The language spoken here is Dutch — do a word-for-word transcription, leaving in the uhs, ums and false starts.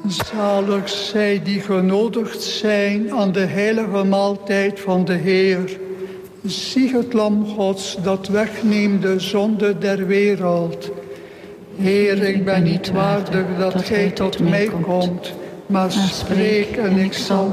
Zalig zij die genodigd zijn aan de heilige maaltijd van de Heer. Zie het lam Gods dat wegneemt de zonde der wereld. Heer, ik ben niet waardig dat gij tot mij komt, maar spreek en ik zal